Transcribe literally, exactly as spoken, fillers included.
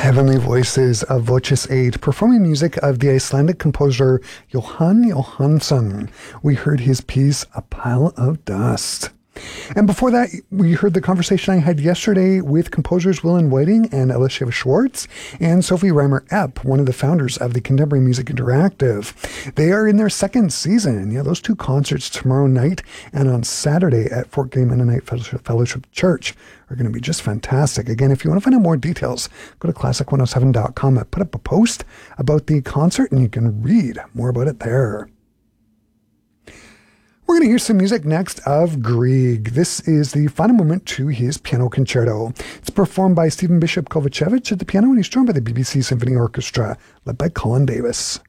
heavenly voices of Voices eight, performing music of the Icelandic composer Jóhann Jóhannsson. We heard his piece, A Pile of Dust. And before that, we heard the conversation I had yesterday with composers Willen Whiting and Elisha Schwartz and Sophie Reimer-Epp, one of the founders of the Contemporary Music Interactive. They are in their second season. Yeah, those two concerts tomorrow night and on Saturday at Fort Gay Mennonite Fellowship Church are going to be just fantastic. Again, if you want to find out more details, go to classic one oh seven dot com. I put up a post about the concert and you can read more about it there. We're going to hear some music next of Grieg. This is the final movement to his piano concerto. It's performed by Stephen Bishop Kovacevic at the piano, and he's joined by the B B C Symphony Orchestra, led by Colin Davis.